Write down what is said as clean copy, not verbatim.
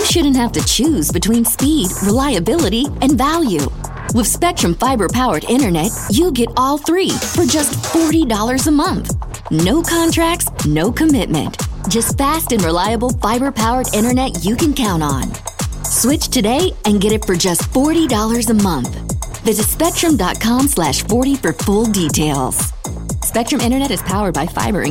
shouldn't have to choose between speed, reliability, and value. With Spectrum Fiber-powered internet, you get all three for just $40 a month. No contracts, no commitment. Just fast and reliable fiber-powered internet you can count on. Switch today and get it for just $40 a month. Visit Spectrum.com/40 for full details. Spectrum Internet is powered by fiber and